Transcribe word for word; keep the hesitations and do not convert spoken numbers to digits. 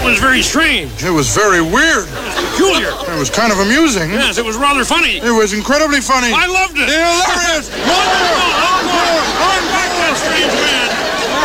was very strange. It was very weird. Peculiar. It was kind of amusing. Yes, it was rather funny. It was incredibly funny. I loved it. Hilarious. Wonderful.